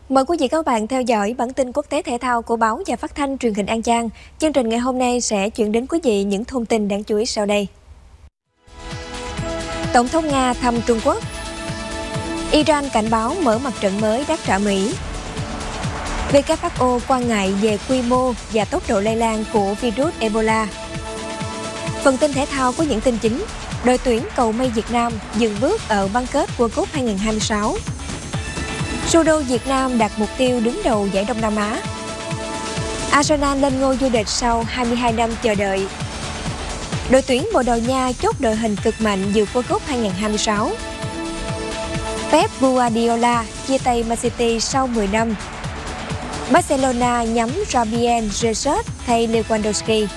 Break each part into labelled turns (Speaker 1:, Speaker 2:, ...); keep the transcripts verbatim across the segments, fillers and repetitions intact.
Speaker 1: Mời quý vị các bạn theo dõi bản tin quốc tế thể thao của báo và phát thanh truyền hình An Giang. Chương trình ngày hôm nay sẽ chuyển đến quý vị những thông tin đáng chú ý sau đây. Tổng thống Nga thăm Trung Quốc. Iran cảnh báo mở mặt trận mới đáp trả Mỹ. vê kép hát o quan ngại về quy mô và tốc độ lây lan của virus Ebola. Phần tin thể thao có những tin chính. Đội tuyển cầu mây Việt Nam dừng bước ở bán kết World Cup hai không hai sáu. Judo Việt Nam đạt mục tiêu đứng đầu giải Đông Nam Á. Arsenal lên ngôi vô địch sau hai mươi hai năm chờ đợi. Đội tuyển Bồ Đào Nha chốt đội hình cực mạnh dự World Cup hai không hai sáu. Pep Guardiola chia tay Man City sau mười năm. Barcelona nhắm Fabian Jesus thay Lewandowski.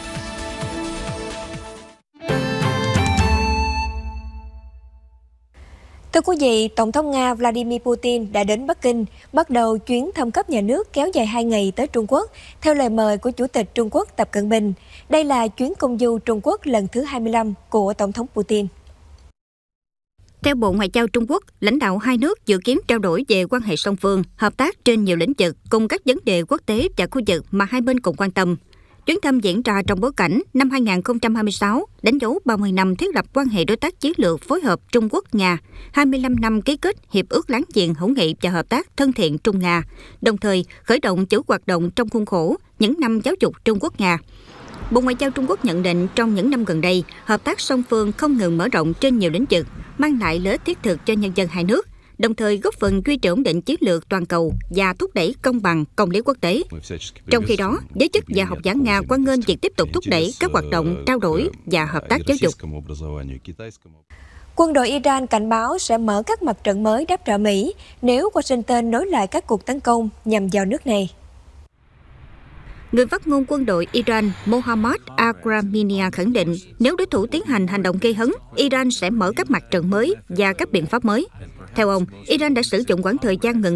Speaker 1: Thưa quý vị, Tổng thống Nga Vladimir Putin đã đến Bắc Kinh, bắt đầu chuyến thăm cấp nhà nước kéo dài hai ngày tới Trung Quốc, theo lời mời của Chủ tịch Trung Quốc Tập Cận Bình. Đây là chuyến công du Trung Quốc lần thứ hai mươi lăm của Tổng thống Putin.
Speaker 2: Theo Bộ Ngoại giao Trung Quốc, lãnh đạo hai nước dự kiến trao đổi về quan hệ song phương, hợp tác trên nhiều lĩnh vực cùng các vấn đề quốc tế và khu vực mà hai bên cùng quan tâm. Chuyến thăm diễn ra trong bối cảnh năm hai không hai sáu đánh dấu ba mươi năm thiết lập quan hệ đối tác chiến lược phối hợp Trung Quốc-Nga, hai mươi lăm năm ký kết Hiệp ước Láng giềng hữu nghị và hợp tác thân thiện Trung-Nga, đồng thời khởi động chuỗi hoạt động trong khuôn khổ những năm giáo dục Trung Quốc-Nga. Bộ Ngoại giao Trung Quốc nhận định trong những năm gần đây, hợp tác song phương không ngừng mở rộng trên nhiều lĩnh vực, mang lại lợi ích thiết thực cho nhân dân hai nước, đồng thời góp phần duy trì ổn định chiến lược toàn cầu và thúc đẩy công bằng công lý quốc tế. Trong khi đó, giới chức và học giả Nga hoan nghênh việc tiếp tục thúc đẩy các hoạt động trao đổi và hợp tác giáo dục.
Speaker 1: Quân đội Iran cảnh báo sẽ mở các mặt trận mới đáp trả Mỹ nếu Washington nối lại các cuộc tấn công nhằm vào nước này.
Speaker 2: Người phát ngôn quân đội Iran Mohammad Akraminia khẳng định nếu đối thủ tiến hành hành động gây hấn, Iran sẽ mở các mặt trận mới và các biện pháp mới. Theo ông, Iran đã sử dụng quãng thời gian ngừng